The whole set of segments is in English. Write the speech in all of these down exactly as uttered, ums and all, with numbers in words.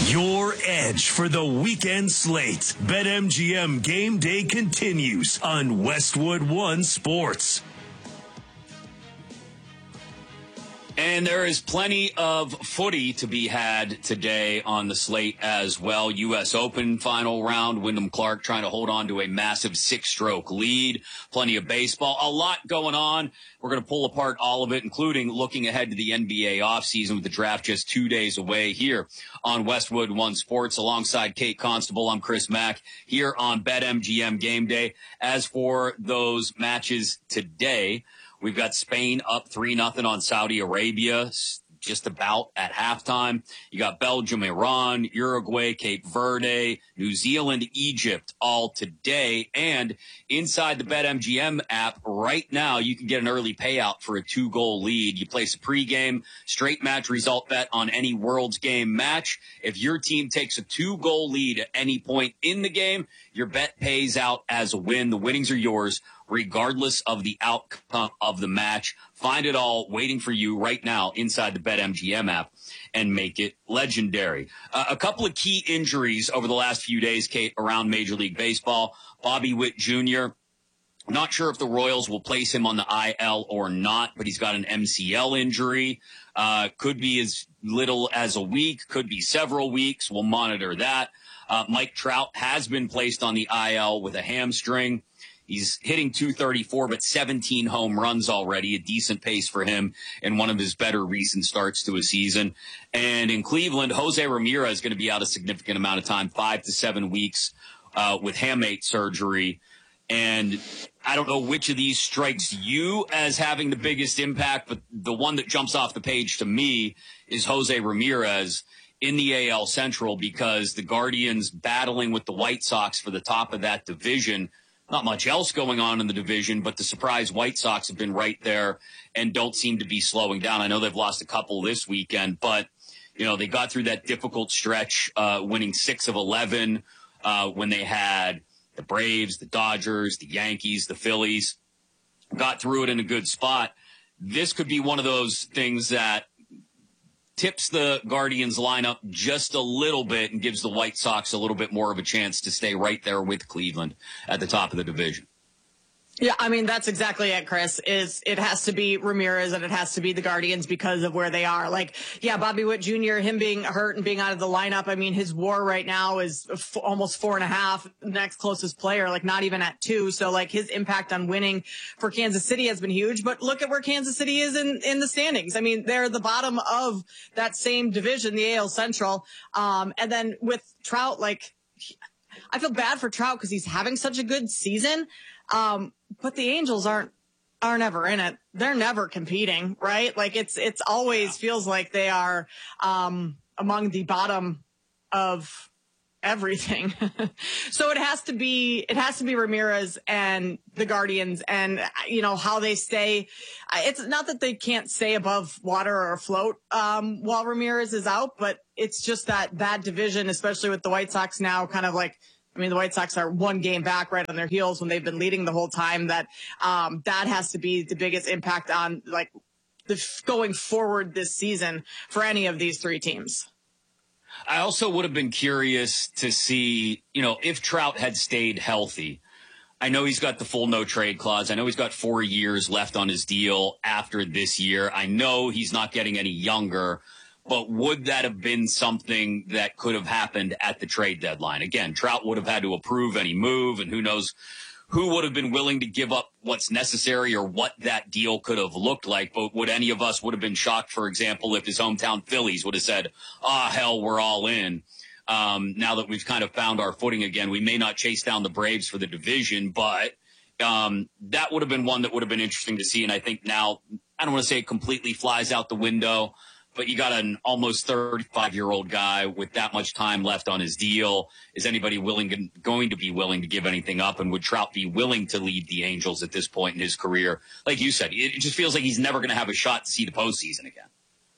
Your edge for the weekend slate. BetMGM Game Day continues on Westwood One Sports. And there is plenty of footy to be had today on the slate as well. U S Open final round. Wyndham Clark trying to hold on to a massive six-stroke lead. Plenty of baseball. A lot going on. We're going to pull apart all of it, including looking ahead to the N B A offseason with the draft just two days away here on Westwood One Sports. Alongside Kate Constable, I'm Chris Mack here on BetMGM Game Day. As for those matches today, we've got Spain up three nothing on Saudi Arabia, just about at halftime. You got Belgium, Iran, Uruguay, Cape Verde, New Zealand, Egypt all today. And inside the BetMGM app right now, you can get an early payout for a two-goal lead. You place a pregame straight match result bet on any World's Game match. If your team takes a two-goal lead at any point in the game, your bet pays out as a win. The winnings are yours, regardless of the outcome of the match. Find it all waiting for you right now inside the BetMGM app and make it legendary. Uh, a couple of key injuries over the last few days, Kate, around Major League Baseball. Bobby Witt Junior, not sure if the Royals will place him on the I L or not, but he's got an M C L injury. Uh, could be as little as a week, could be several weeks. We'll monitor that. Uh, Mike Trout has been placed on the I L with a hamstring. He's hitting two thirty-four, but seventeen home runs already, a decent pace for him in one of his better recent starts to a season. And in Cleveland, Jose Ramirez is going to be out a significant amount of time, five to seven weeks uh, with hamate surgery. And I don't know which of these strikes you as having the biggest impact, but the one that jumps off the page to me is Jose Ramirez in the A L Central, because the Guardians battling with the White Sox for the top of that division. Not much else going on in the division, but the surprise White Sox have been right there and don't seem to be slowing down. I know they've lost a couple this weekend, but, you know, they got through that difficult stretch, uh, winning six of eleven, uh, when they had the Braves, the Dodgers, the Yankees, the Phillies, got through it in a good spot. This could be one of those things that tips the Guardians lineup just a little bit and gives the White Sox a little bit more of a chance to stay right there with Cleveland at the top of the division. Yeah, I mean, that's exactly it, Chris. Is it has to be Ramirez and it has to be the Guardians because of where they are. Like, yeah, Bobby Witt Junior, him being hurt and being out of the lineup. I mean, his WAR right now is f- almost four and a half. Next closest player, like not even at two. So like his impact on winning for Kansas City has been huge. But look at where Kansas City is in, in the standings. I mean, they're the bottom of that same division, the A L Central. Um, and then with Trout, like, I feel bad for Trout because he's having such a good season. Um, but the Angels aren't, aren't ever in it. They're never competing, right? Like it's, it's always feels like they are, um, among the bottom of everything. So it has to be, it has to be Ramirez and the Guardians, and, you know, how they stay. It's not that they can't stay above water or afloat, um, while Ramirez is out, but it's just that that division, especially with the White Sox now kind of like, I mean, the White Sox are one game back right on their heels when they've been leading the whole time. That um, that has to be the biggest impact on like the going forward this season for any of these three teams. I also would have been curious to see, you know, if Trout had stayed healthy. I know he's got the full no trade clause. I know he's got four years left on his deal after this year. I know he's not getting any younger. But would that have been something that could have happened at the trade deadline? Again, Trout would have had to approve any move, and who knows who would have been willing to give up what's necessary or what that deal could have looked like. But would any of us would have been shocked, for example, if his hometown Phillies would have said, ah, oh, hell, we're all in. Um, now that we've kind of found our footing again, we may not chase down the Braves for the division, but um, that would have been one that would have been interesting to see. And I think now, I don't want to say it completely flies out the window, but you got an almost thirty-five-year-old guy with that much time left on his deal. Is anybody willing, going to be willing to give anything up? And would Trout be willing to lead the Angels at this point in his career? Like you said, it just feels like he's never going to have a shot to see the postseason again.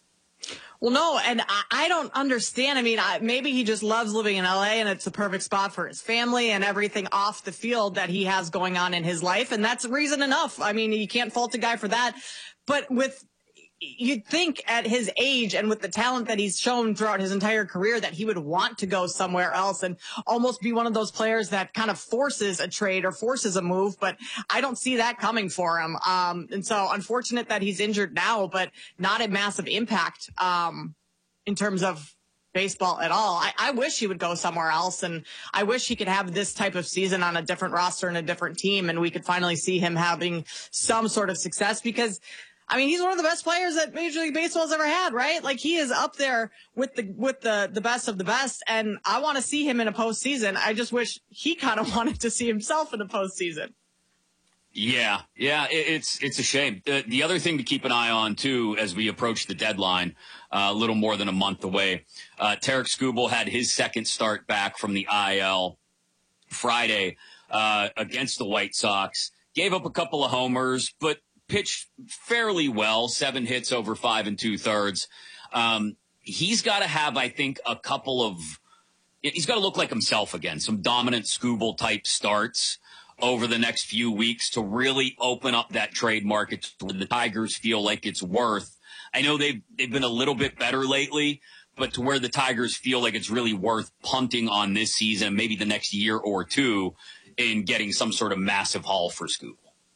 Well, no, and I, I don't understand. I mean, I, maybe he just loves living in L A and it's the perfect spot for his family and everything off the field that he has going on in his life. And that's reason enough. I mean, you can't fault a guy for that. But with you'd think at his age and with the talent that he's shown throughout his entire career that he would want to go somewhere else and almost be one of those players that kind of forces a trade or forces a move. But I don't see that coming for him. Um, and so unfortunate that he's injured now, but not a massive impact um, in terms of baseball at all. I, I wish he would go somewhere else, and I wish he could have this type of season on a different roster and a different team, and we could finally see him having some sort of success because I mean, he's one of the best players that Major League Baseball's ever had, right? Like, he is up there with the with the the best of the best, and I want to see him in a postseason. I just wish he kind of wanted to see himself in a postseason. Yeah, yeah, it, it's it's a shame. Uh, the other thing to keep an eye on, too, as we approach the deadline, uh, a little more than a month away, uh, Tarik Skubal had his second start back from the I L Friday uh, against the White Sox. Gave up a couple of homers, but pitched fairly well, seven hits over five and two thirds. Um, he's got to have, I think, a couple of, he's got to look like himself again, some dominant Skubal type starts over the next few weeks to really open up that trade market where the Tigers feel like it's worth. I know they've, they've been a little bit better lately, but to where the Tigers feel like it's really worth punting on this season, maybe the next year or two in getting some sort of massive haul for Skubal.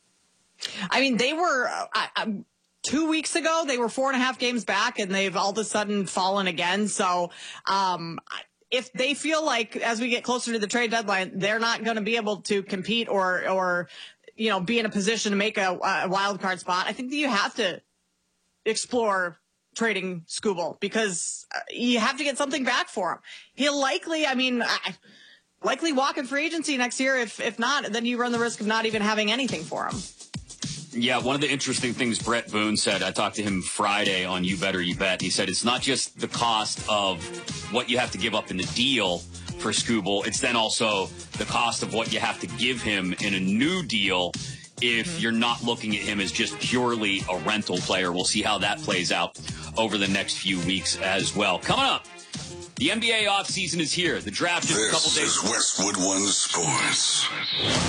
I mean, they were uh, um, two weeks ago, they were four and a half games back, and they've all of a sudden fallen again. So um, if they feel like as we get closer to the trade deadline, they're not going to be able to compete or, or, you know, be in a position to make a, a wild card spot, I think that you have to explore trading Skubal because you have to get something back for him. He'll likely, I mean, I, likely walk in free agency next year. If, if not, then you run the risk of not even having anything for him. Yeah, one of the interesting things Brett Boone said, I talked to him Friday on You Better You Bet. He said it's not just the cost of what you have to give up in the deal for Skubal. It's then also the cost of what you have to give him in a new deal if mm-hmm. you're not looking at him as just purely a rental player. We'll see how that plays out over the next few weeks as well. Coming up, the N B A offseason is here. The draft is a couple days. This is Westwood One Sports.